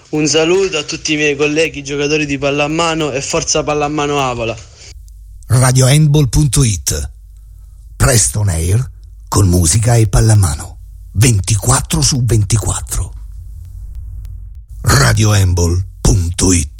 Un saluto a tutti i miei colleghi giocatori di pallamano e forza pallamano Avola. RadioHandball.it. Presto on air con musica e pallamano 24/24. RadioHandball.it.